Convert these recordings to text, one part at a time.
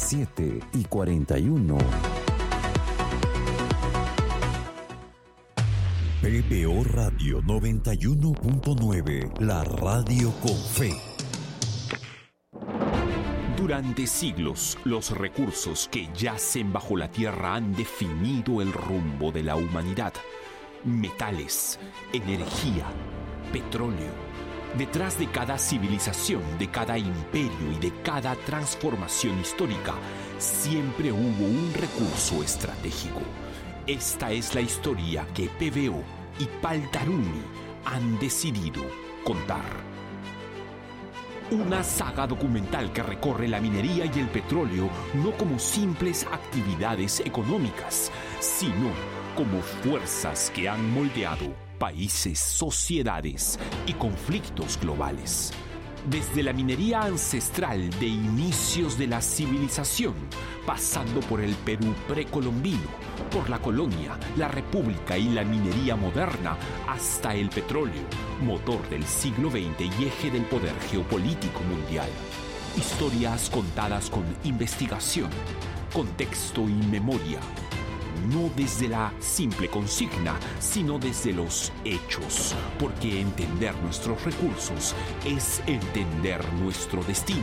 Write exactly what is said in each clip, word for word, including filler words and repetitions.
siete y cuarenta y uno. P B O Radio noventa y uno punto nueve, la radio con fe. Durante siglos, los recursos que yacen bajo la tierra han definido el rumbo de la humanidad. Metales, energía, petróleo. Detrás de cada civilización, de cada imperio y de cada transformación histórica, siempre hubo un recurso estratégico. Esta es la historia que P B O y Paltarumi han decidido contar. Una saga documental que recorre la minería y el petróleo no como simples actividades económicas, sino como fuerzas que han moldeado países, sociedades y conflictos globales. Desde la minería ancestral de inicios de la civilización, pasando por el Perú precolombino, por la colonia, la república y la minería moderna, hasta el petróleo, motor del siglo veinte y eje del poder geopolítico mundial. Historias contadas con investigación, contexto y memoria. No desde la simple consigna, sino desde los hechos, porque entender nuestros recursos es entender nuestro destino.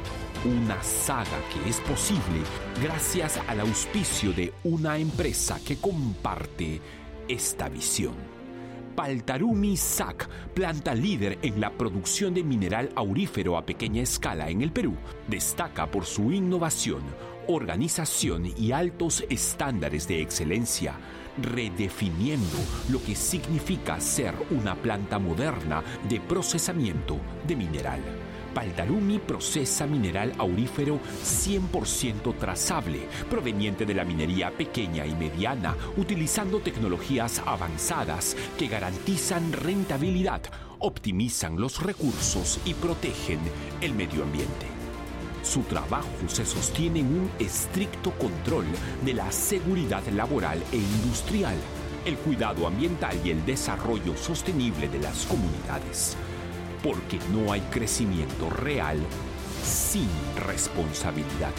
Una saga que es posible gracias al auspicio de una empresa que comparte esta visión. Paltarumi S A C, planta líder en la producción de mineral aurífero a pequeña escala en el Perú, destaca por su innovación, organización y altos estándares de excelencia, redefiniendo lo que significa ser una planta moderna de procesamiento de mineral. Paltarumi procesa mineral aurífero cien por ciento trazable, proveniente de la minería pequeña y mediana, utilizando tecnologías avanzadas que garantizan rentabilidad, optimizan los recursos y protegen el medio ambiente. Su trabajo se sostiene en un estricto control de la seguridad laboral e industrial, el cuidado ambiental y el desarrollo sostenible de las comunidades. Porque no hay crecimiento real sin responsabilidad.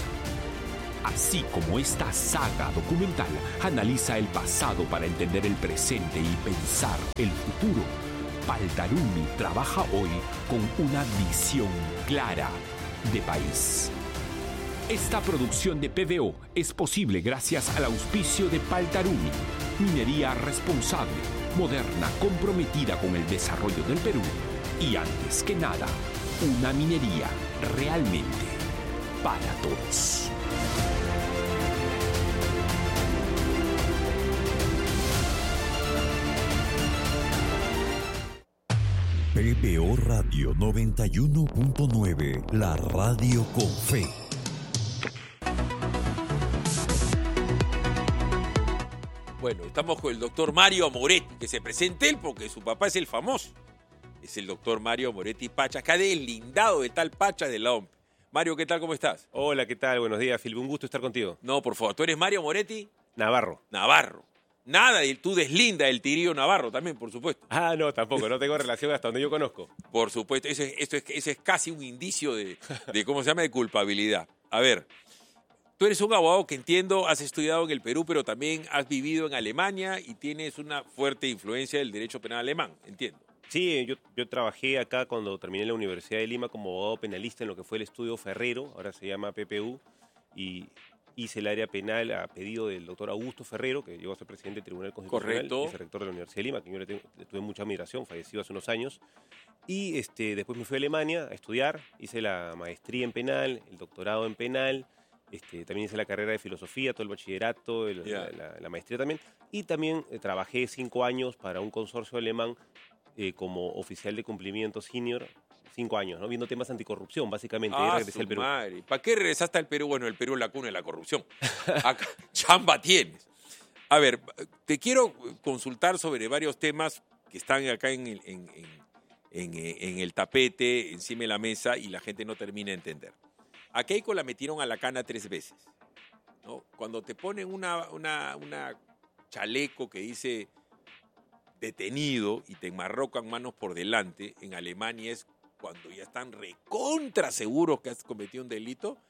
Así como esta saga documental analiza el pasado para entender el presente y pensar el futuro, Paltarumi trabaja hoy con una visión clara de país. Esta producción de P B O es posible gracias al auspicio de Paltarumi, minería responsable, moderna, comprometida con el desarrollo del Perú y, antes que nada, una minería realmente para todos. P B O Radio noventa y uno punto nueve, la radio con fe. Bueno, estamos con el doctor Mario Moretti, que se presente él porque su papá es el famoso. Es el doctor Mario Moretti Pacha, acá del lindado de tal Pacha de la O M P. Mario, ¿qué tal? ¿Cómo estás? Hola, ¿qué tal? Buenos días, Filipe. Un gusto estar contigo. No, por favor, ¿tú eres Mario Moretti? Navarro. Navarro. Nada, y tú deslinda el tirío Navarro también, por supuesto. Ah, no, tampoco, no tengo relación hasta donde yo conozco. Por supuesto, eso es, eso es, eso es casi un indicio de, de, ¿cómo se llama?, de culpabilidad. A ver, tú eres un abogado que entiendo, has estudiado en el Perú, pero también has vivido en Alemania y tienes una fuerte influencia del derecho penal alemán, entiendo. Sí, yo, yo trabajé acá cuando terminé la Universidad de Lima como abogado penalista en lo que fue el estudio Ferrero, ahora se llama P P U, y hice el área penal a pedido del doctor Augusto Ferrero, que llegó a ser presidente del Tribunal Constitucional. Correcto. Y es rector de la Universidad de Lima, que yo le, tengo, le tuve mucha admiración, falleció hace unos años. Y este, después me fui a Alemania a estudiar, hice la maestría en penal, el doctorado en penal, este, también hice la carrera de filosofía, todo el bachillerato, el, Yeah. la, la, la maestría también. Y también eh, trabajé cinco años para un consorcio alemán eh, como oficial de cumplimiento senior, cinco años, ¿no? Viendo temas anticorrupción, básicamente. Ah, regresé al Perú. madre. ¿Para qué regresaste al Perú? Bueno, el Perú es la cuna de la corrupción. Acá, chamba tienes. A ver, te quiero consultar sobre varios temas que están acá en el, en, en, en, en el tapete, encima de la mesa, y la gente no termina de entender. A Keiko la metieron a la cana tres veces, ¿no? Cuando te ponen una, una, una chaleco que dice detenido y te enmarrocan manos por delante, en Alemania es cuando ya están recontra seguros que has cometido un delito,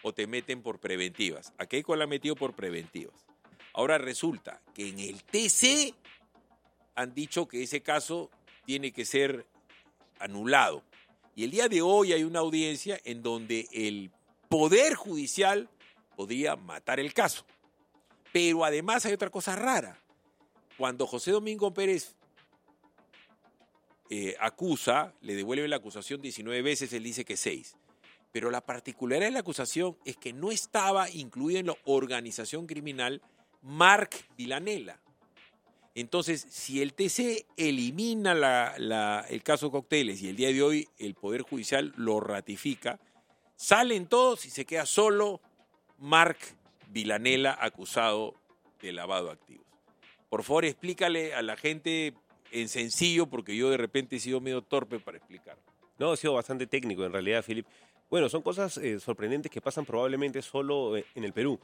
o te meten por preventivas. A Keiko la han metido por preventivas. Ahora resulta que en el T C han dicho que ese caso tiene que ser anulado. Y el día de hoy hay una audiencia en donde el Poder Judicial podría matar el caso. Pero además hay otra cosa rara. Cuando José Domingo Pérez eh, acusa, le devuelve la acusación diecinueve veces, él dice que seis. Pero la particularidad de la acusación es que no estaba incluida en la organización criminal Marc Villanela. Entonces, si el T C elimina la, la, el caso Cócteles y el día de hoy el Poder Judicial lo ratifica, salen todos y se queda solo Marc Villanela acusado de lavado de activos. Por favor, explícale a la gente en sencillo, porque yo de repente he sido medio torpe para explicar. No, ha sido bastante técnico en realidad, Philip. Bueno, son cosas eh, sorprendentes que pasan probablemente solo eh, en el Perú.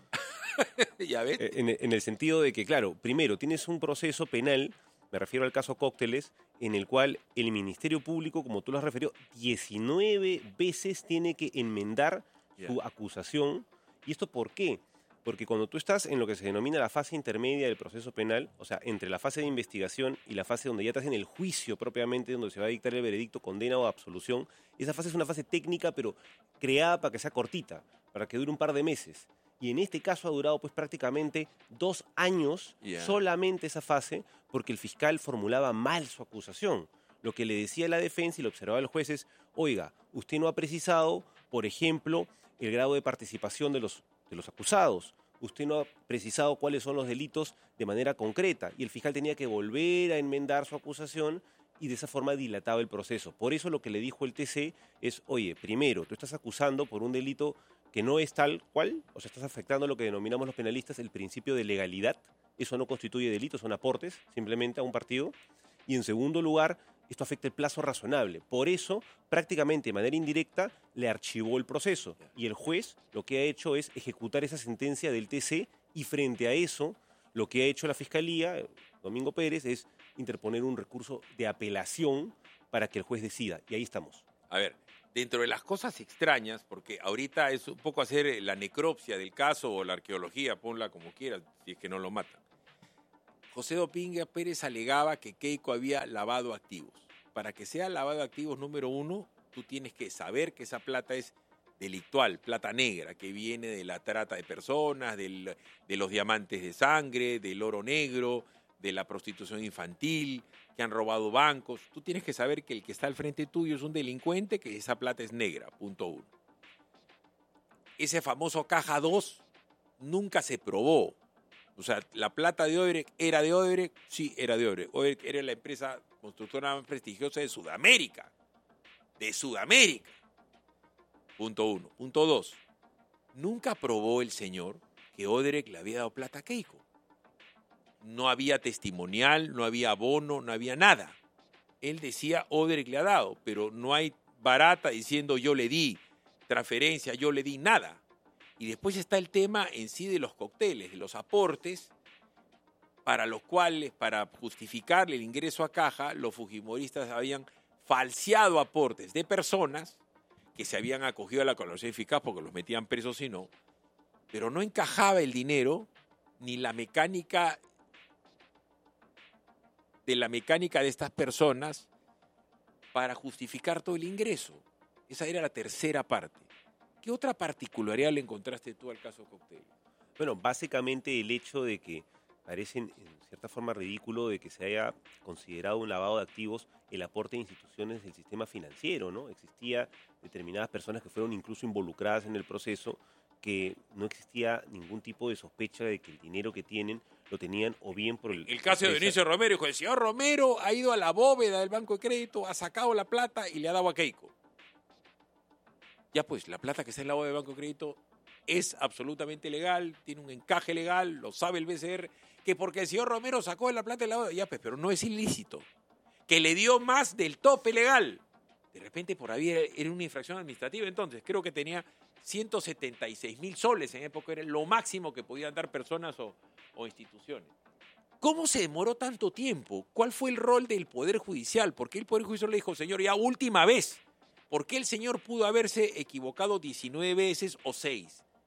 ¿Ya ves? En, en el sentido de que, claro, primero, tienes un proceso penal, me refiero al caso Cócteles, en el cual el Ministerio Público, como tú lo has referido, diecinueve veces tiene que enmendar yeah. su acusación. ¿Y esto por qué? Porque cuando tú estás en lo que se denomina la fase intermedia del proceso penal, o sea, entre la fase de investigación y la fase donde ya estás en el juicio propiamente, donde se va a dictar el veredicto, condena o absolución, esa fase es una fase técnica, pero creada para que sea cortita, para que dure un par de meses. Y en este caso ha durado pues prácticamente dos años yeah. solamente esa fase, porque el fiscal formulaba mal su acusación. Lo que le decía la defensa y lo observaba el juez es, oiga, usted no ha precisado, por ejemplo, el grado de participación de los de los acusados. Usted no ha precisado cuáles son los delitos de manera concreta y el fiscal tenía que volver a enmendar su acusación y de esa forma dilataba el proceso. Por eso lo que le dijo el T C es, oye, primero, tú estás acusando por un delito que no es tal cual, o sea, estás afectando lo que denominamos los penalistas el principio de legalidad. Eso no constituye delito, son aportes simplemente a un partido. Y en segundo lugar, esto afecta el plazo razonable. Por eso, prácticamente de manera indirecta, le archivó el proceso. Y el juez lo que ha hecho es ejecutar esa sentencia del T C y frente a eso, lo que ha hecho la Fiscalía, Domingo Pérez, es interponer un recurso de apelación para que el juez decida. Y ahí estamos. A ver, dentro de las cosas extrañas, porque ahorita es un poco hacer la necropsia del caso o la arqueología, ponla como quieras, si es que no lo matan. José Domingo Pérez alegaba que Keiko había lavado activos. Para que sea lavado de activos número uno, tú tienes que saber que esa plata es delictual, plata negra, que viene de la trata de personas, del, de los diamantes de sangre, del oro negro, de la prostitución infantil, que han robado bancos. Tú tienes que saber que el que está al frente tuyo es un delincuente, que esa plata es negra, punto uno. Ese famoso caja dos nunca se probó. O sea, la plata de Odebrecht era de Odebrecht, sí, era de Odebrecht. Odebrecht era la empresa constructora más prestigiosa de Sudamérica. De Sudamérica. Punto uno. Punto dos. Nunca probó el señor que Odebrecht le había dado plata a Keiko. No había testimonial, no había abono, no había nada. Él decía Odebrecht le ha dado, pero no hay barata diciendo yo le di, transferencia, yo le di, nada. Y después está el tema en sí de los cócteles, de los aportes, para los cuales, para justificarle el ingreso a caja, los fujimoristas habían falseado aportes de personas que se habían acogido a la colaboración eficaz porque los metían presos y no, pero no encajaba el dinero ni la mecánica de la mecánica de estas personas para justificar todo el ingreso. Esa era la tercera parte. ¿Qué otra particularidad le encontraste tú al caso Cócteles? Bueno, básicamente el hecho de que parece en cierta forma ridículo de que se haya considerado un lavado de activos el aporte de instituciones del sistema financiero, ¿no? Existía determinadas personas que fueron incluso involucradas en el proceso, que no existía ningún tipo de sospecha de que el dinero que tienen lo tenían o bien por el... El caso de Dionisio Romero, dijo, el señor Romero ha ido a la bóveda del Banco de Crédito, ha sacado la plata y le ha dado a Keiko. Ya pues, la plata que está en la bóveda del Banco de Crédito es absolutamente legal, tiene un encaje legal, lo sabe el B C R, que porque el señor Romero sacó la plata de la bóveda, ya pues, pero no es ilícito. Que le dio más del tope legal. De repente por ahí era, era una infracción administrativa, entonces creo que tenía ciento setenta y seis mil soles en época, era lo máximo que podían dar personas o, o instituciones. ¿Cómo se demoró tanto tiempo? ¿Cuál fue el rol del Poder Judicial? ¿Por qué el Poder Judicial le dijo, señor, ya última vez? ¿Por qué el señor pudo haberse equivocado diecinueve veces o seis?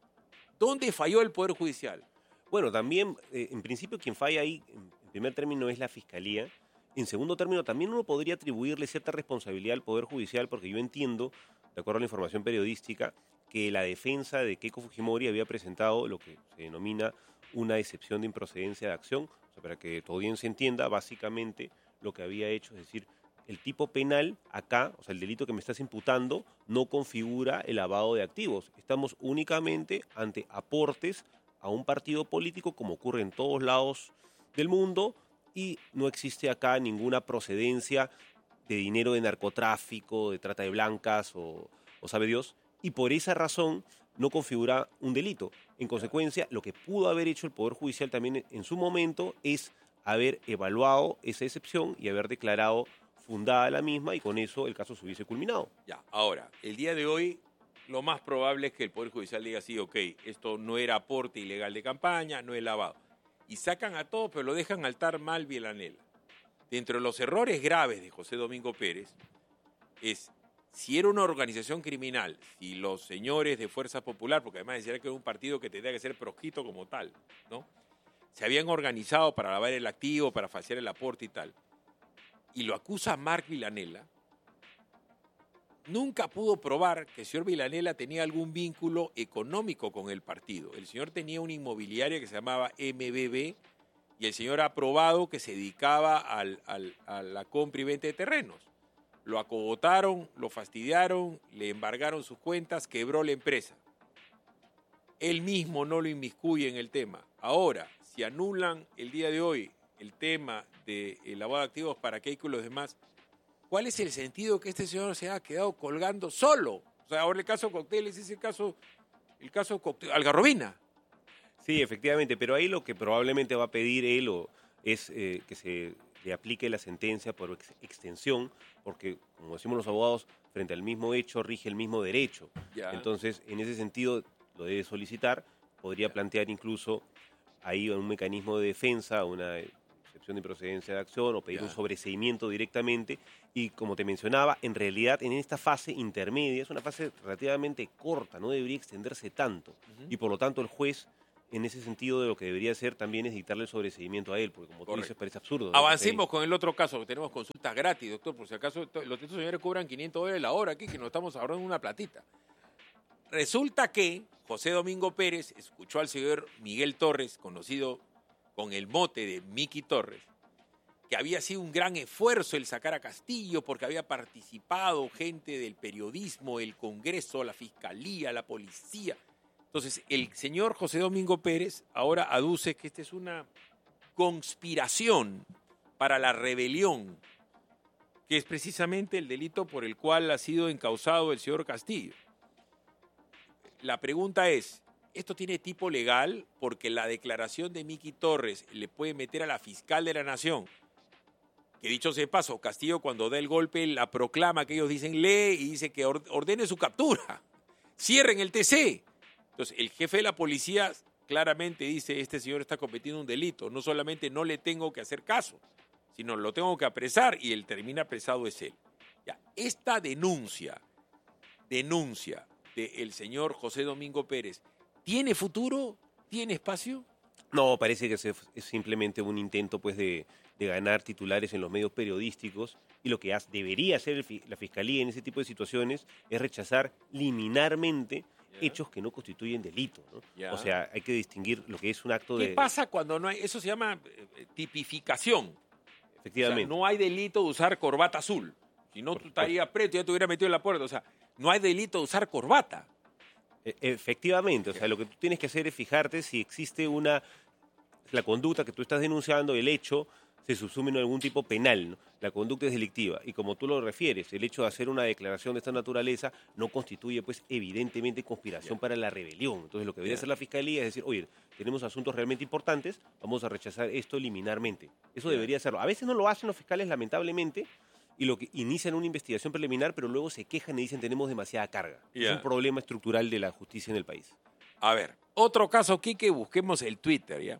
¿Dónde falló el Poder Judicial? Bueno, también, eh, en principio, quien falla ahí, en primer término, es la Fiscalía. En segundo término, también uno podría atribuirle cierta responsabilidad al Poder Judicial, porque yo entiendo, de acuerdo a la información periodística, que la defensa de Keiko Fujimori había presentado lo que se denomina una excepción de improcedencia de acción. O sea, para que todo bien se entienda, básicamente lo que había hecho es decir, el tipo penal acá, o sea, el delito que me estás imputando, no configura el lavado de activos. Estamos únicamente ante aportes a un partido político, como ocurre en todos lados del mundo, y no existe acá ninguna procedencia de dinero de narcotráfico, de trata de blancas o, o sabe Dios, y por esa razón no configura un delito. En consecuencia, lo que pudo haber hecho el Poder Judicial también en su momento es haber evaluado esa excepción y haber declarado fundada la misma, y con eso el caso se hubiese culminado. Ya, ahora, el día de hoy, lo más probable es que el Poder Judicial diga, sí, ok, esto no era aporte ilegal de campaña, no es lavado. Y sacan a todos, pero lo dejan altar mal Villanela. Dentro de los errores graves de José Domingo Pérez, es, si era una organización criminal, si los señores de Fuerza Popular, porque además decía que era un partido que tendría que ser proscrito como tal, ¿no? Se habían organizado para lavar el activo, para falsear el aporte y tal, y lo acusa Marc Villanela, nunca pudo probar que el señor Villanela tenía algún vínculo económico con el partido. El señor tenía una inmobiliaria que se llamaba M B B y el señor ha probado que se dedicaba al, al, a la compra y venta de terrenos. Lo acogotaron, lo fastidiaron, le embargaron sus cuentas, quebró la empresa. Él mismo no lo inmiscuye en el tema. Ahora, si anulan el día de hoy el tema del lavado de activos para Keiko y los demás, ¿cuál es el sentido que este señor se haya quedado colgando solo? O sea, ahora el caso Cocteles es el caso, el caso Cocteles, Algarrobina. Sí, efectivamente, pero ahí lo que probablemente va a pedir él o es eh, que se le aplique la sentencia por ex extensión, porque, como decimos los abogados, frente al mismo hecho rige el mismo derecho. Ya. Entonces, en ese sentido, lo debe solicitar, podría Ya. plantear incluso ahí un mecanismo de defensa, una excepción de improcedencia de acción o pedir Ya. un sobreseimiento directamente. Y como te mencionaba, en realidad en esta fase intermedia, es una fase relativamente corta, no debería extenderse tanto. Uh-huh. Y por lo tanto el juez, en ese sentido, de lo que debería hacer también es dictarle el sobreseimiento a él, porque como Correcto. Tú dices, parece absurdo. ¿no? Avancemos con el otro caso, que tenemos consultas gratis, doctor, por si acaso los estos señores cobran quinientos dólares la hora aquí, que nos estamos ahorrando una platita. Resulta que José Domingo Pérez escuchó al señor Miguel Torres, conocido con el mote de Miki Torres, que había sido un gran esfuerzo el sacar a Castillo porque había participado gente del periodismo, el Congreso, la Fiscalía, la Policía. Entonces, el señor José Domingo Pérez ahora aduce que esta es una conspiración para la rebelión, que es precisamente el delito por el cual ha sido encausado el señor Castillo. La pregunta es, ¿esto tiene tipo legal? Porque la declaración de Miki Torres le puede meter a la fiscal de la Nación, que dicho sea de paso, Castillo cuando da el golpe la proclama que ellos dicen lee y dice que ordene su captura, cierren el T C. Entonces, el jefe de la policía claramente dice, este señor está cometiendo un delito, no solamente no le tengo que hacer caso, sino lo tengo que apresar y el termina apresado es él. Ya, esta denuncia, denuncia del señor José Domingo Pérez, ¿tiene futuro? ¿Tiene espacio? No, parece que es simplemente un intento pues de, de ganar titulares en los medios periodísticos, y lo que hace, debería hacer el, la Fiscalía en ese tipo de situaciones es rechazar liminarmente Yeah. hechos que no constituyen delito, ¿no? Yeah. O sea, hay que distinguir lo que es un acto ¿Qué de... ¿Qué pasa cuando no hay? Eso se llama eh, tipificación. Efectivamente. O sea, no hay delito de usar corbata azul. Si no, tú estarías preso y ya te hubiera metido en la puerta. O sea, no hay delito de usar corbata. E efectivamente. O sea, lo que tú tienes que hacer es fijarte si existe una... La conducta que tú estás denunciando, el hecho, se subsume en algún tipo penal, ¿no? La conducta es delictiva. Y como tú lo refieres, el hecho de hacer una declaración de esta naturaleza no constituye, pues, evidentemente conspiración yeah. para la rebelión. Entonces, lo que debería yeah. hacer la Fiscalía es decir, oye, tenemos asuntos realmente importantes, vamos a rechazar esto liminarmente. Eso yeah. debería hacerlo. A veces no lo hacen los fiscales, lamentablemente, y lo que inician una investigación preliminar, pero luego se quejan y dicen tenemos demasiada carga. Yeah. Es un problema estructural de la justicia en el país. A ver, otro caso aquí que busquemos el Twitter, ¿ya?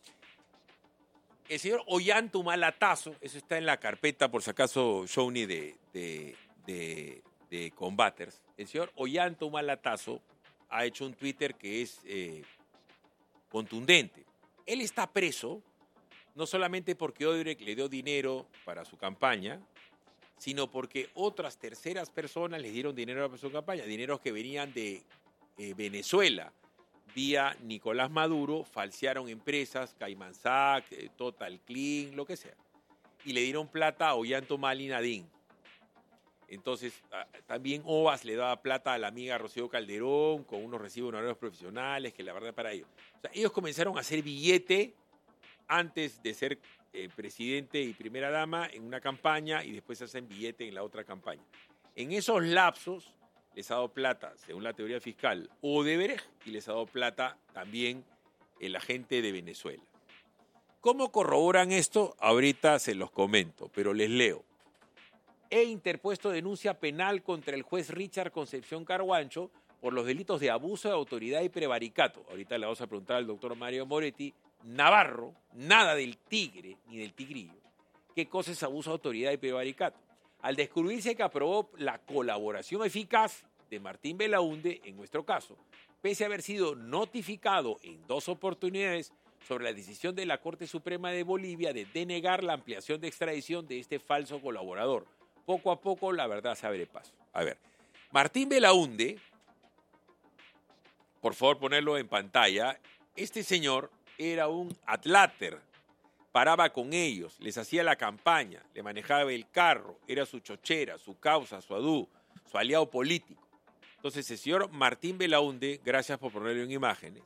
El señor Ollantumalatazo, eso está en la carpeta, por si acaso, Shawnee, de, de, de, de Combaters. El señor Ollantumalatazo ha hecho un Twitter que es eh, contundente. Él está preso no solamente porque Odebrecht le dio dinero para su campaña, sino porque otras terceras personas les dieron dinero para su campaña, dineros que venían de eh, Venezuela, vía Nicolás Maduro, falsearon empresas, Caymansac, eh, Total Clean, lo que sea, y le dieron plata a Ollanta y Nadine. Entonces, también Ovas le daba plata a la amiga Rocío Calderón con unos recibos honorarios profesionales, que la verdad para ellos. O sea, ellos comenzaron a hacer billete antes de ser eh, presidente y primera dama en una campaña y después hacen billete en la otra campaña. En esos lapsos les ha dado plata, según la teoría fiscal, Odebrecht, y les ha dado plata también el agente de Venezuela. ¿Cómo corroboran esto? Ahorita se los comento, pero les leo. He interpuesto denuncia penal contra el juez Richard Concepción Carguancho por los delitos de abuso de autoridad y prevaricato. Ahorita le vamos a preguntar al doctor Mario Moretti. Navarro, nada del tigre ni del tigrillo. ¿Qué cosa es abuso de autoridad y prevaricato? Al descubrirse que aprobó la colaboración eficaz de Martín Belaunde, en nuestro caso, pese a haber sido notificado en dos oportunidades sobre la decisión de la Corte Suprema de Bolivia de denegar la ampliación de extradición de este falso colaborador. Poco a poco la verdad se abre paso. A ver, Martín Belaunde, por favor ponerlo en pantalla, este señor era un atláter, paraba con ellos, les hacía la campaña, le manejaba el carro, era su chochera, su causa, su adú, su aliado político. Entonces el señor Martín Belaunde, gracias por ponerlo en imágenes,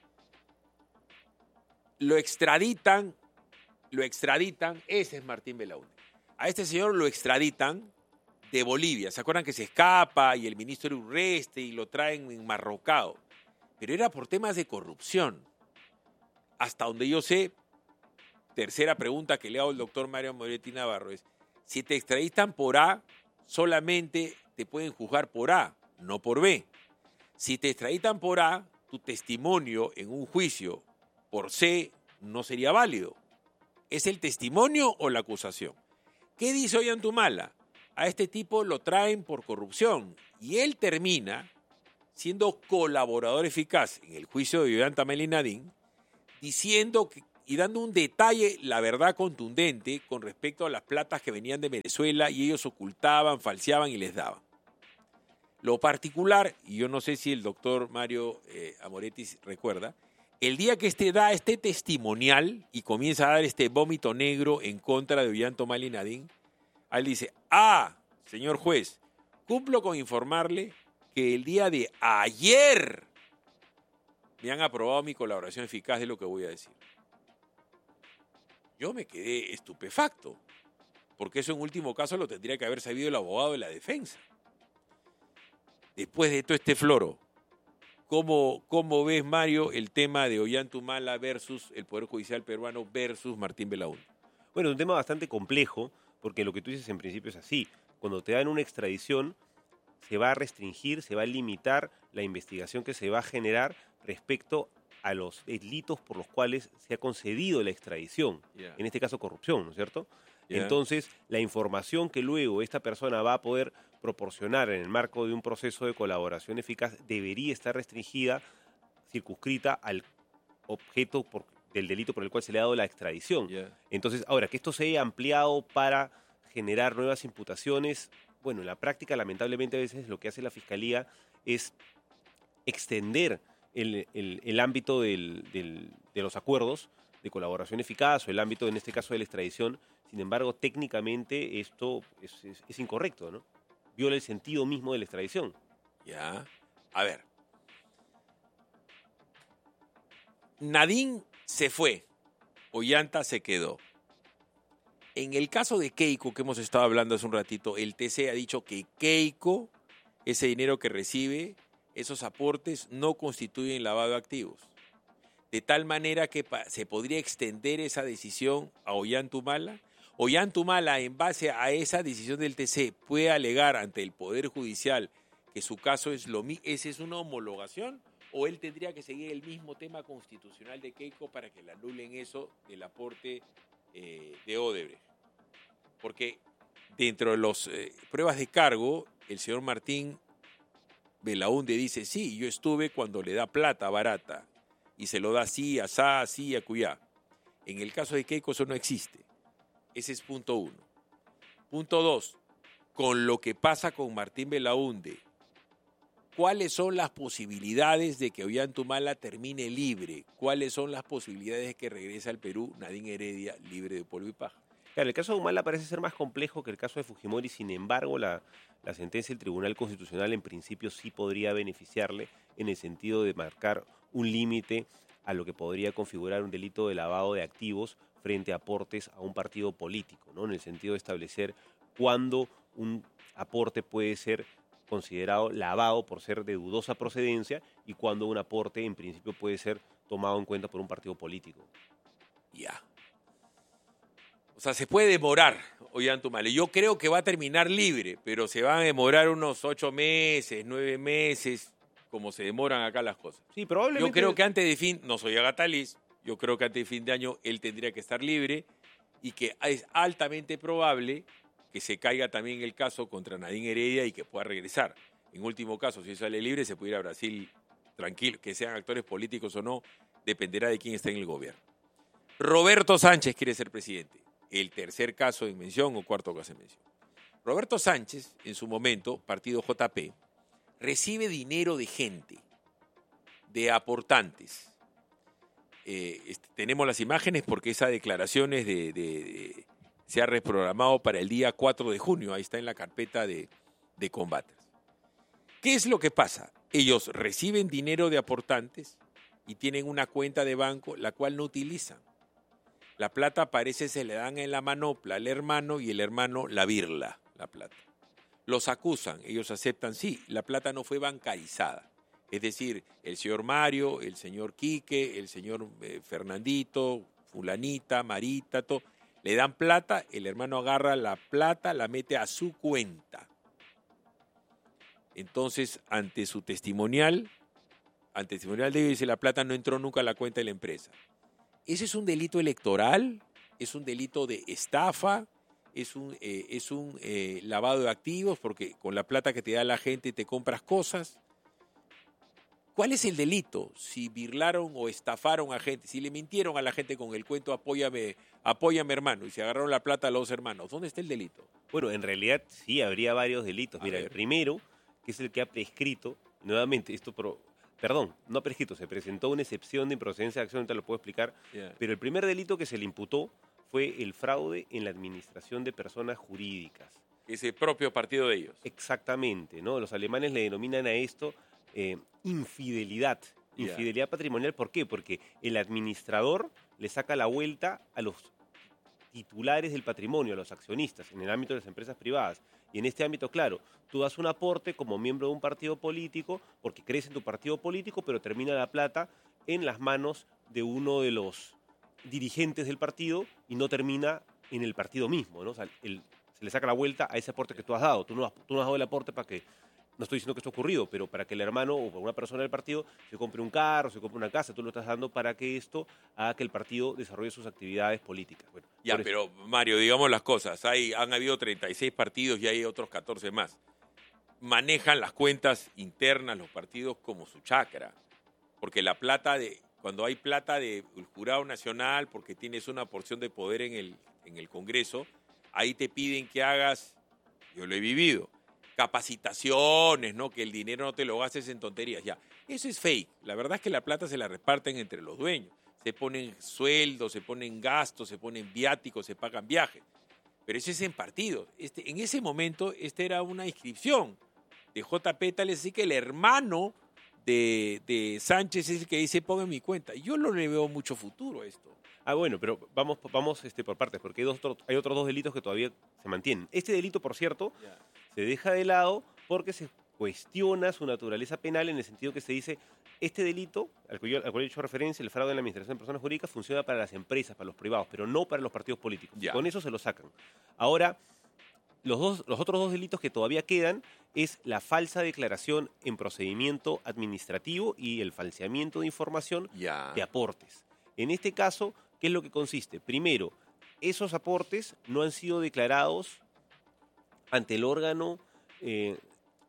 lo extraditan, lo extraditan, ese es Martín Belaunde. A este señor lo extraditan de Bolivia. ¿Se acuerdan que se escapa y el ministro Urreste y lo traen enmarrocado? Pero era por temas de corrupción. Hasta donde yo sé, tercera pregunta que le hago al doctor Mario Moretti Navarro es, si te extraditan por A, solamente te pueden juzgar por A, no por B. Si te extraditan por A, tu testimonio en un juicio por C no sería válido. ¿Es el testimonio o la acusación? ¿Qué dice Ollantumala? A este tipo lo traen por corrupción y él termina siendo colaborador eficaz en el juicio de Ollanta y Nadine, diciendo que, y dando un detalle, la verdad contundente, con respecto a las platas que venían de Venezuela y ellos ocultaban, falseaban y les daban. Lo particular, y yo no sé si el doctor Mario eh, Amoretti recuerda, el día que este da este testimonial y comienza a dar este vómito negro en contra de Ollanta y Nadine, él dice, ah, señor juez, cumplo con informarle que el día de ayer me han aprobado mi colaboración eficaz de lo que voy a decir. Yo me quedé estupefacto, porque eso en último caso lo tendría que haber sabido el abogado de la defensa. Después de todo este floro, ¿cómo, cómo ves, Mario, el tema de Ollantumala versus el Poder Judicial peruano versus Martín Belaunde? Bueno, es un tema bastante complejo, porque lo que tú dices en principio es así. Cuando te dan una extradición, se va a restringir, se va a limitar la investigación que se va a generar respecto a los delitos por los cuales se ha concedido la extradición, yeah. En este caso corrupción, ¿no es cierto? Yeah. Entonces, la información que luego esta persona va a poder proporcionar en el marco de un proceso de colaboración eficaz debería estar restringida, circunscrita al objeto por, del delito por el cual se le ha dado la extradición. Yeah. Entonces, ahora, que esto se haya ampliado para generar nuevas imputaciones, bueno, en la práctica, lamentablemente, a veces lo que hace la Fiscalía es extender el, el, el ámbito del, del, de los acuerdos de colaboración eficaz o el ámbito, en este caso, de la extradición. Sin embargo, técnicamente esto es, es, es incorrecto, ¿no? Viola el sentido mismo de la extradición. Ya. A ver. Nadine se fue, Ollanta se quedó. En el caso de Keiko, que hemos estado hablando hace un ratito, el T C ha dicho que Keiko, ese dinero que recibe, esos aportes no constituyen lavado de activos. De tal manera que se podría extender esa decisión a Ollantumala. Ollantumala, en base a esa decisión del T C, puede alegar ante el Poder Judicial que su caso es lo mismo. ¿Esa es una homologación? ¿O él tendría que seguir el mismo tema constitucional de Keiko para que le anulen eso del aporte eh, de Odebrecht? Porque dentro de las eh, pruebas de cargo, el señor Martín Belaúnde dice, sí, yo estuve cuando le da plata barata y se lo da así, asá, así, acuyá. En el caso de Keiko eso no existe. Ese es punto uno. Punto dos, con lo que pasa con Martín Belaúnde, ¿cuáles son las posibilidades de que Ollantumala termine libre? ¿Cuáles son las posibilidades de que regrese al Perú Nadine Heredia libre de polvo y paja? Claro, el caso de Humala parece ser más complejo que el caso de Fujimori, sin embargo, la, la sentencia del Tribunal Constitucional en principio sí podría beneficiarle en el sentido de marcar un límite a lo que podría configurar un delito de lavado de activos frente a aportes a un partido político, ¿no? En el sentido de establecer cuándo un aporte puede ser considerado lavado por ser de dudosa procedencia y cuándo un aporte en principio puede ser tomado en cuenta por un partido político. Ya. O sea, se puede demorar Ollantumala. Yo creo que va a terminar libre, pero se van a demorar unos ocho meses, nueve meses, como se demoran acá las cosas. Sí, probablemente. Yo creo que antes de fin, no soy Agataliz, yo creo que antes de fin de año él tendría que estar libre y que es altamente probable que se caiga también el caso contra Nadine Heredia y que pueda regresar. En último caso, si sale libre, se puede ir a Brasil tranquilo, que sean actores políticos o no, dependerá de quién esté en el gobierno. Roberto Sánchez quiere ser presidente. El tercer caso en mención o cuarto caso en mención. Roberto Sánchez, en su momento, partido J P, recibe dinero de gente, de aportantes. Eh, este, tenemos las imágenes porque esa declaración es de, de, de, se ha reprogramado para el día cuatro de junio, ahí está en la carpeta de, de combates. ¿Qué es lo que pasa? Ellos reciben dinero de aportantes y tienen una cuenta de banco la cual no utilizan. La plata parece se le dan en la manopla al hermano y el hermano la birla, la plata. Los acusan, ellos aceptan, sí, la plata no fue bancarizada. Es decir, el señor Mario, el señor Quique, el señor eh, Fernandito, fulanita, Marita, todo, le dan plata, el hermano agarra la plata, la mete a su cuenta. Entonces, ante su testimonial, ante el testimonial de ellos dice, la plata no entró nunca a la cuenta de la empresa. ¿Ese es un delito electoral? ¿Es un delito de estafa? ¿Es un, eh, es un eh, lavado de activos? Porque con la plata que te da la gente te compras cosas. ¿Cuál es el delito? Si birlaron o estafaron a gente, si le mintieron a la gente con el cuento apóyame, apóyame hermano, y se agarraron la plata a los hermanos, ¿dónde está el delito? Bueno, en realidad sí habría varios delitos. A Mira, ver. el primero, que es el que ha prescrito, nuevamente, esto... Pro, Perdón, no prescrito, se presentó una excepción de improcedencia de acción, ahorita lo puedo explicar, Yeah. pero el primer delito que se le imputó fue el fraude en la administración de personas jurídicas. Ese propio partido de ellos. Exactamente, ¿no? Los alemanes le denominan a esto eh, infidelidad, Yeah. infidelidad patrimonial. ¿Por qué? Porque el administrador le saca la vuelta a los titulares del patrimonio, a los accionistas, en el ámbito de las empresas privadas. Y en este ámbito, claro, tú das un aporte como miembro de un partido político porque crees en tu partido político, pero termina la plata en las manos de uno de los dirigentes del partido y no termina en el partido mismo, ¿no? O sea, el, se le saca la vuelta a ese aporte que tú has dado. Tú no has, tú no has dado el aporte para que, no estoy diciendo que esto ha ocurrido, pero para que el hermano o una persona del partido se compre un carro, se compre una casa, tú lo estás dando para que esto haga que el partido desarrolle sus actividades políticas. Bueno, Ya, por eso- pero Mario, digamos las cosas. Hay, han habido treinta y seis partidos y hay otros catorce más. Manejan las cuentas internas los partidos como su chacra. Porque la plata de, cuando hay plata del Jurado Nacional, porque tienes una porción de poder en el, en el Congreso, ahí te piden que hagas, yo lo he vivido, capacitaciones, ¿no? Que el dinero no te lo gastes en tonterías. Ya, eso es fake. La verdad es que la plata se la reparten entre los dueños. Se ponen sueldos, se ponen gastos, se ponen viáticos, se pagan viajes. Pero eso es en partidos. Este, en ese momento, esta era una inscripción de J P, tal es así que el hermano de, de Sánchez es el que dice, ponga en mi cuenta. Yo no le veo mucho futuro a esto. Ah, bueno, pero vamos, vamos este, por partes, porque hay, dos, hay otros dos delitos que todavía se mantienen. Este delito, por cierto, Ya. se deja de lado porque se cuestiona su naturaleza penal en el sentido que se dice, este delito, al cual, yo, al cual he hecho referencia, el fraude en la administración de personas jurídicas, funciona para las empresas, para los privados, pero no para los partidos políticos. Ya. Con eso se lo sacan. Ahora, los, dos, los otros dos delitos que todavía quedan es la falsa declaración en procedimiento administrativo y el falseamiento de información Ya. de aportes. En este caso, ¿qué es lo que consiste? Primero, esos aportes no han sido declarados ante el órgano eh,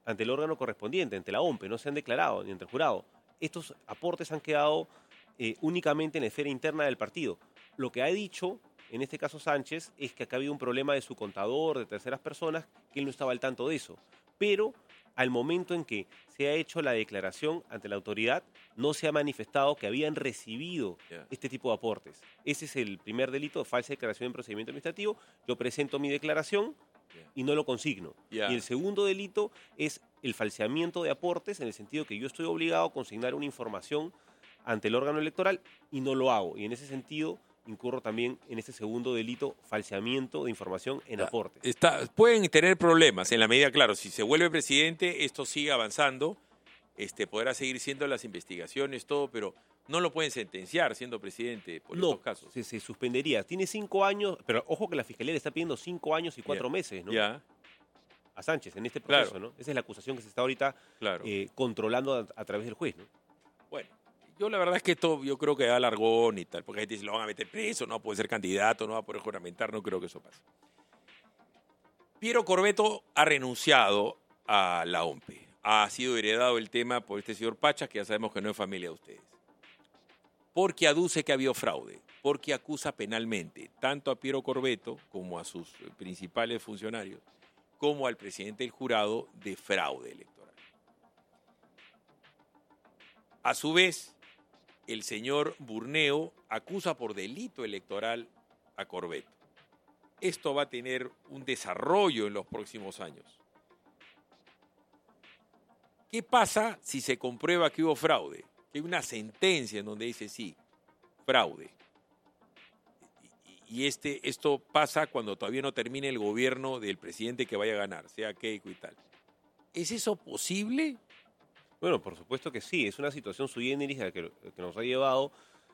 ante el órgano correspondiente, ante la O M P E, no se han declarado ni ante el jurado. Estos aportes han quedado eh, únicamente en la esfera interna del partido. Lo que ha dicho, en este caso Sánchez, es que acá ha habido un problema de su contador, de terceras personas, que él no estaba al tanto de eso. Pero al momento en que se ha hecho la declaración ante la autoridad, no se ha manifestado que habían recibido Yeah. este tipo de aportes. Ese es el primer delito, falsa declaración en procedimiento administrativo. Yo presento mi declaración Yeah. y no lo consigno. Yeah. Y el segundo delito es el falseamiento de aportes, en el sentido que yo estoy obligado a consignar una información ante el órgano electoral y no lo hago. Y en ese sentido incurro también en este segundo delito, falseamiento de información en Ah, aportes. Está, pueden tener problemas en la medida, claro, si se vuelve presidente, esto sigue avanzando, este, podrá seguir siendo las investigaciones, todo, pero no lo pueden sentenciar siendo presidente por No, estos casos. se, se suspendería. Tiene cinco años, pero ojo que la Fiscalía le está pidiendo cinco años y cuatro Ya. meses, ¿no? Ya, A Sánchez en este Claro. proceso, ¿no? Esa es la acusación que se está ahorita claro. eh, controlando a, a través del juez, ¿no? Bueno, yo la verdad es que esto yo creo que da largón y tal, porque la gente dice, lo van a meter preso, no puede ser candidato, no va a poder juramentar, no creo que eso pase. Piero Corvetto ha renunciado a la O M P E. Ha sido heredado el tema por este señor Pachas, que ya sabemos que no es familia de ustedes. Porque aduce que ha habido fraude, porque acusa penalmente tanto a Piero Corvetto como a sus principales funcionarios, como al presidente del jurado de fraude electoral. A su vez, el señor Burneo acusa por delito electoral a Corvetto. Esto va a tener un desarrollo en los próximos años. ¿Qué pasa si se comprueba que hubo fraude? Que hay una sentencia en donde dice sí, fraude. Y este, esto pasa cuando todavía no termine el gobierno del presidente que vaya a ganar, sea Keiko y tal. ¿Es eso posible? Bueno, por supuesto que sí. Es una situación sui generis a la que, que nos ha llevado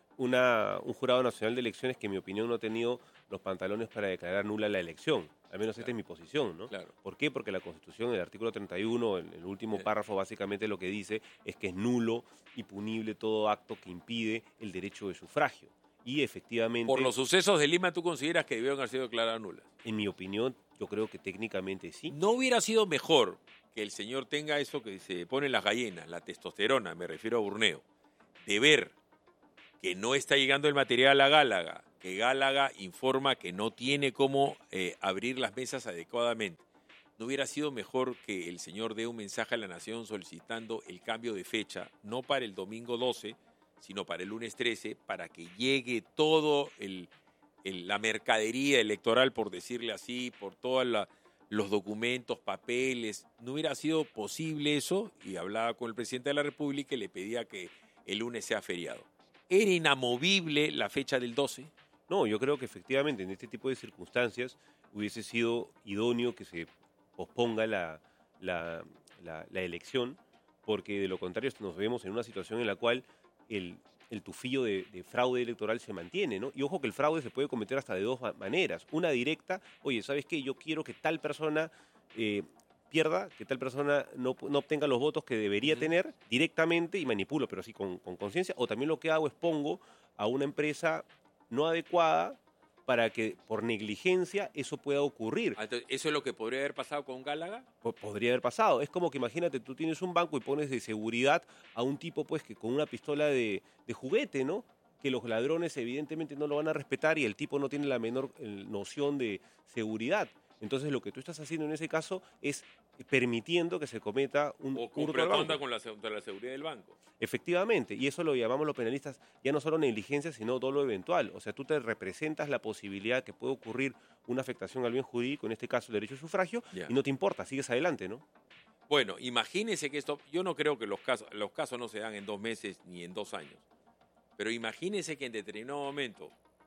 una, un jurado nacional de elecciones que, en mi opinión, no ha tenido los pantalones para declarar nula la elección. Al menos esta Claro. es mi posición, ¿no? Claro. ¿Por qué? Porque la Constitución, en el artículo treinta y uno, en el último Sí. párrafo, básicamente lo que dice es que es nulo y punible todo acto que impide el derecho de sufragio. Y efectivamente, Por los sucesos de Lima, ¿tú consideras que debieron haber sido declaradas nulas? en mi opinión, yo creo que técnicamente sí. ¿No hubiera sido mejor que el señor tenga eso que se pone en las gallinas, la testosterona, me refiero a Burneo, de ver que no está llegando el material a Gálaga, que Gálaga informa que no tiene cómo eh, abrir las mesas adecuadamente? ¿No hubiera sido mejor que el señor dé un mensaje a la nación solicitando el cambio de fecha, no para el domingo doce, sino para el lunes trece, para que llegue todo el, el- la mercadería electoral, por decirle así, por todos los documentos, papeles? ¿No hubiera sido posible eso? Y hablaba con el presidente de la República y le pedía que el lunes sea feriado. ¿Era inamovible la fecha del doce? No, yo creo que efectivamente en este tipo de circunstancias hubiese sido idóneo que se posponga la, la, la- la elección, porque de lo contrario nos vemos en una situación en la cual el, el tufillo de, de fraude electoral se mantiene, ¿no? Y ojo que el fraude se puede cometer hasta de dos ma- maneras. Una directa, oye, ¿sabes qué? Yo quiero que tal persona eh, pierda, que tal persona no, no obtenga los votos que debería Ujú. tener directamente y manipulo, pero sí con con conciencia. O también lo que hago es pongo a una empresa no adecuada para que por negligencia eso pueda ocurrir. Ah, entonces, ¿eso es lo que podría haber pasado con Gálaga? Po- Podría haber pasado. Es como que imagínate, tú tienes un banco y pones de seguridad a un tipo pues que con una pistola de, de juguete, ¿no? Que los ladrones evidentemente no lo van a respetar y el tipo no tiene la menor eh, noción de seguridad. Entonces lo que tú estás haciendo en ese caso es permitiendo que se cometa un ¿O hurto cumple al banco. ronda con la, se- contra la seguridad del banco? Efectivamente, y eso lo llamamos los penalistas ya no solo negligencia, sino dolo eventual. O sea, tú te representas la posibilidad que puede ocurrir una afectación al bien jurídico, en este caso el derecho de sufragio, Ya. y no te importa, sigues adelante, ¿no? Bueno, imagínese que esto, yo no creo que los casos, los casos no se dan en dos meses ni en dos años, pero imagínese que en determinado momento,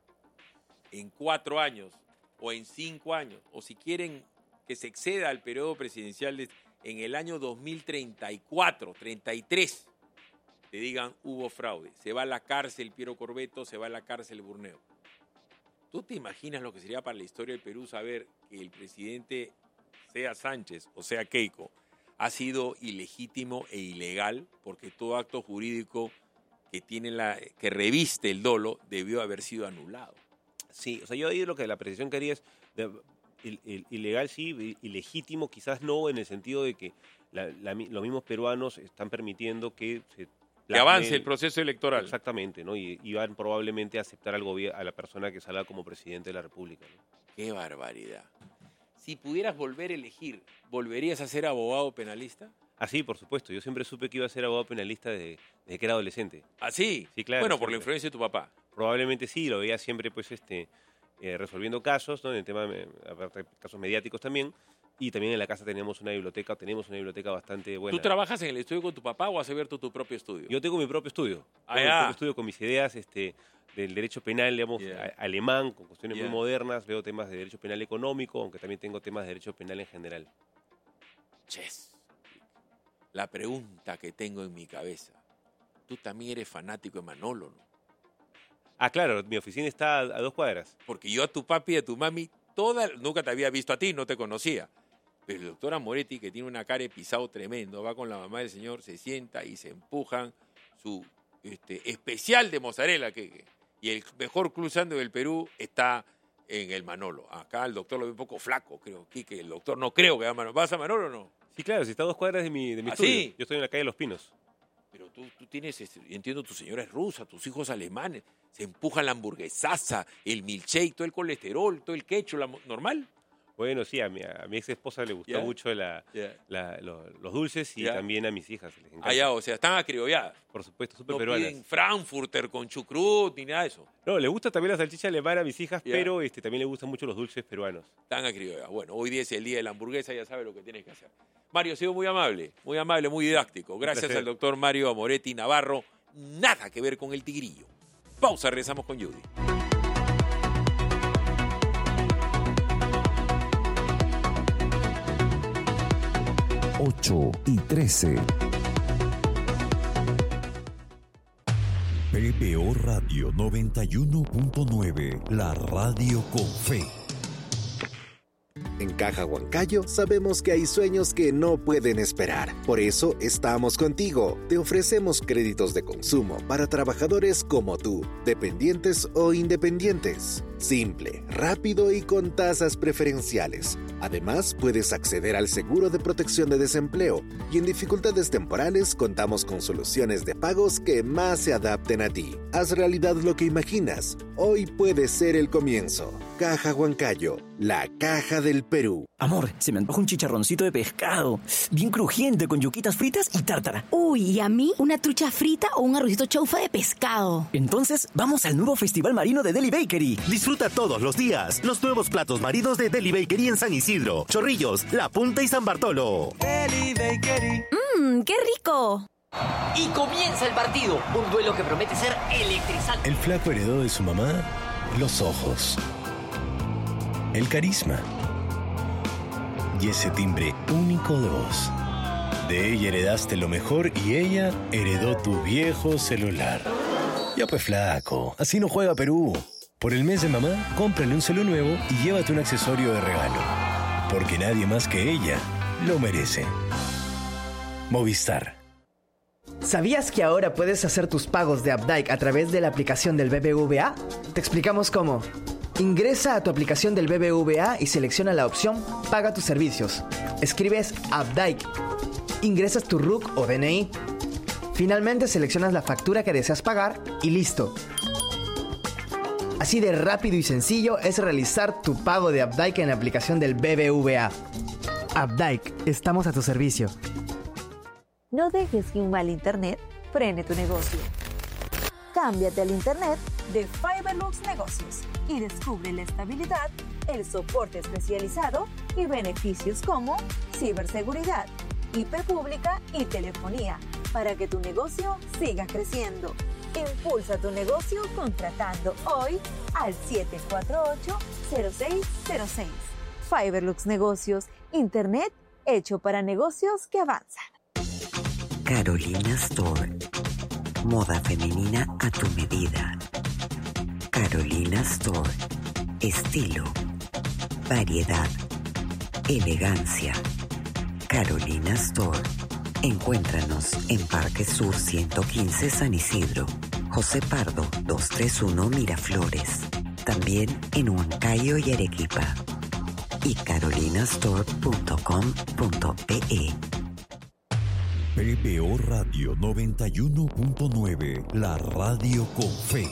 en cuatro años o en cinco años, o si quieren que se exceda al periodo presidencial de- en el año dos mil treinta y cuatro, treinta y tres, te digan hubo fraude, se va a la cárcel Piero Corvetto, se va a la cárcel Burneo. ¿Tú te imaginas lo que sería para la historia del Perú saber que el presidente, sea Sánchez o sea Keiko, ha sido ilegítimo e ilegal porque todo acto jurídico que tiene la que reviste el dolo debió haber sido anulado? Sí, o sea, yo ahí lo que la precisión que haría es de- il- il- ilegal sí, ilegítimo quizás no, en el sentido de que la- la mi- los mismos peruanos están permitiendo que se Que avance plasme- el proceso electoral. Exactamente, ¿no? Y, y van probablemente a aceptar al gobierno, a la persona que salga como presidente de la República, ¿no? Qué barbaridad. Si pudieras volver a elegir, ¿volverías a ser abogado penalista? Ah, sí, por supuesto. Yo siempre supe que iba a ser abogado penalista desde, desde que era adolescente. ¿Ah, sí? Sí, claro, Bueno, por la siempre. influencia de tu papá. Probablemente sí, lo veía siempre pues este eh, resolviendo casos, ¿no? En el tema de aparte, casos mediáticos también. Y también en la casa teníamos una biblioteca, tenemos una biblioteca bastante buena. ¿Tú trabajas en el estudio con tu papá o has abierto tu propio estudio? Yo tengo mi propio estudio. Ah, Tengo mi ya. propio estudio con mis ideas este, del derecho penal, digamos, Yeah. a- alemán, con cuestiones Yeah. muy modernas. Veo temas de derecho penal económico, aunque también tengo temas de derecho penal en general. Ches. La pregunta que tengo en mi cabeza. Tú también eres fanático de Manolo, ¿no? Ah, claro, mi oficina está a, a dos cuadras. Porque yo a tu papi y a tu mami, toda, nunca te había visto a ti, no te conocía. Pero el doctor Amoretti, que tiene una cara de pisado tremendo, va con la mamá del señor, se sienta y se empujan su este, especial de mozzarella. Que, que- y el mejor cruzando del Perú está en el Manolo. Acá el doctor lo ve un poco flaco, creo. Quique, el doctor no creo que va a Manolo. ¿Vas a Manolo o no? Sí, claro, si está a dos cuadras de mi, de mi ¿Ah, estudio. sí? Yo estoy en la calle de Los Pinos. Pero tú, tú tienes, este, entiendo, tu señora es rusa, tus hijos alemanes, se empujan la hamburguesaza, el milkshake, todo el colesterol, todo el ketchup, la mo- normal. Bueno, sí, a mi, a mi ex esposa le gustó Ya. mucho la, Ya. la- lo- los dulces y Ya. también a mis hijas. Les encanta. Allá, o sea, están acriolladas. Por supuesto, súper No peruanas. piden Frankfurter con chucrut ni nada de eso. No, le gusta también la salchicha alemana a mis hijas, Ya. pero este, también le gustan mucho los dulces peruanos. Están acriolladas. Bueno, hoy día es el día de la hamburguesa, ya sabes lo que tienes que hacer. Mario, ha sido muy amable, muy amable, muy didáctico. Gracias placer. al doctor Mario Amoretti Navarro. Nada que ver con el tigrillo. Pausa, regresamos con Judy. ocho y trece. P B O Radio noventa y uno punto nueve, la radio con fe. En Caja Huancayo sabemos que hay sueños que no pueden esperar. Por eso estamos contigo. Te ofrecemos créditos de consumo para trabajadores como tú, dependientes o independientes. Simple, rápido y con tasas preferenciales. Además, puedes acceder al seguro de protección de desempleo y en dificultades temporales contamos con soluciones de pagos que más se adapten a ti. Haz realidad lo que imaginas. Hoy puede ser el comienzo. Caja Huancayo, la caja del Perú. Amor, se me antoja un chicharroncito de pescado, bien crujiente, con yuquitas fritas y tártara. Uy, ¿y a mí una trucha frita o un arrocito chaufa de pescado? Entonces, vamos al nuevo Festival Marino de Deli Bakery. Disfruta todos los días los nuevos platos marinos de Deli Bakery en San Isidro, Chorrillos, La Punta y San Bartolo. ¡Mmm, qué rico! Y comienza el partido, un duelo que promete ser electrizante. El flaco heredó de su mamá los ojos, el carisma y ese timbre único de voz. De ella heredaste lo mejor y ella heredó tu viejo celular. Ya pues flaco, así no juega Perú. Por el mes de mamá, cómprale un celu nuevo y llévate un accesorio de regalo. Porque nadie más que ella lo merece. Movistar. ¿Sabías que ahora puedes hacer tus pagos de Updike a través de la aplicación del B B V A? Te explicamos cómo. Ingresa a tu aplicación del B B V A y selecciona la opción Paga tus servicios. Escribes Updike. Ingresas tu R U C o D N I. Finalmente seleccionas la factura que deseas pagar y listo. Así de rápido y sencillo es realizar tu pago de Updike en la aplicación del B B V A. Updike, estamos a tu servicio. No dejes que un mal internet frene tu negocio. Cámbiate al internet de Fiberlux Negocios y descubre la estabilidad, el soporte especializado y beneficios como ciberseguridad, I P pública y telefonía para que tu negocio siga creciendo. Impulsa tu negocio contratando hoy al siete cuatro ocho, cero seis cero seis. Fiberlux Negocios, internet hecho para negocios que avanzan. Carolina Store. Moda femenina a tu medida. Carolina Store. Estilo. Variedad. Elegancia. Carolina Store. Encuéntranos en Parque Sur ciento quince San Isidro. José Pardo doscientos treinta y uno Miraflores. También en Huancayo y Arequipa. y carolina store punto com punto pe. P B O Radio noventa y uno punto nueve, la radio con fe.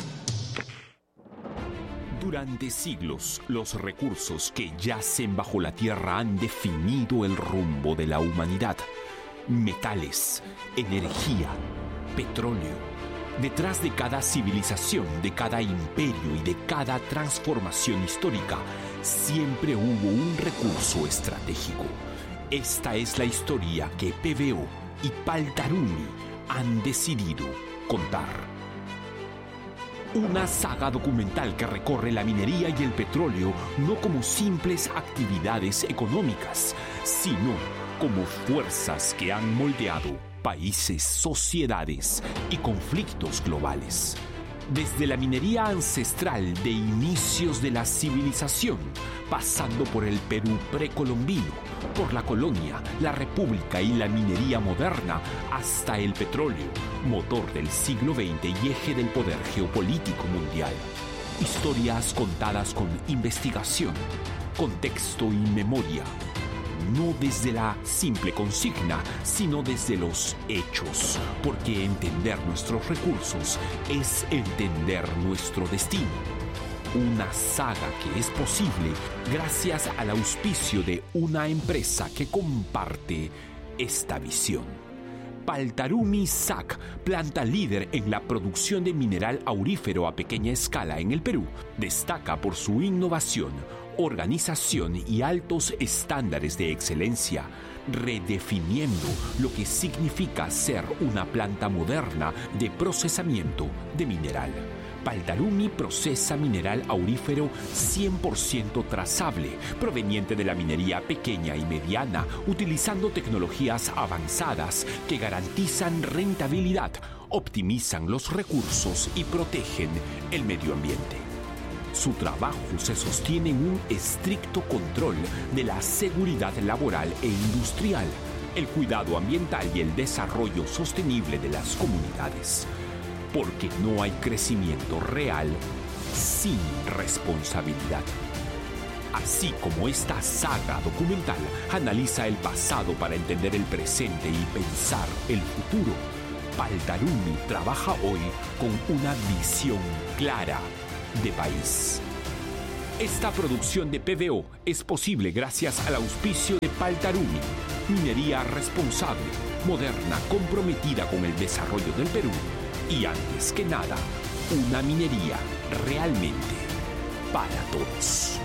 Durante siglos, los recursos que yacen bajo la tierra han definido el rumbo de la humanidad. Metales, energía, petróleo. Detrás de cada civilización, de cada imperio y de cada transformación histórica, siempre hubo un recurso estratégico. Esta es la historia que P B O y Paltarumi han decidido contar. Una saga documental que recorre la minería y el petróleo no como simples actividades económicas, sino como fuerzas que han moldeado países, sociedades y conflictos globales. Desde la minería ancestral de inicios de la civilización, pasando por el Perú precolombino, por la colonia, la república y la minería moderna, hasta el petróleo, motor del siglo veinte y eje del poder geopolítico mundial. Historias contadas con investigación, contexto y memoria. No desde la simple consigna, sino desde los hechos, porque entender nuestros recursos es entender nuestro destino. Una saga que es posible gracias al auspicio de una empresa que comparte esta visión. Paltarumi S A C, planta líder en la producción de mineral aurífero a pequeña escala en el Perú, destaca por su innovación, organización y altos estándares de excelencia, redefiniendo lo que significa ser una planta moderna de procesamiento de mineral. Paltarumi procesa mineral aurífero cien por ciento trazable, proveniente de la minería pequeña y mediana, utilizando tecnologías avanzadas que garantizan rentabilidad, optimizan los recursos y protegen el medio ambiente. Su trabajo se sostiene en un estricto control de la seguridad laboral e industrial, el cuidado ambiental y el desarrollo sostenible de las comunidades. Porque no hay crecimiento real sin responsabilidad. Así como esta saga documental analiza el pasado para entender el presente y pensar el futuro, Paltarumi trabaja hoy con una visión clara de país. Esta producción de P B O es posible gracias al auspicio de Paltarumi, minería responsable, moderna, comprometida con el desarrollo del Perú y, antes que nada, una minería realmente para todos.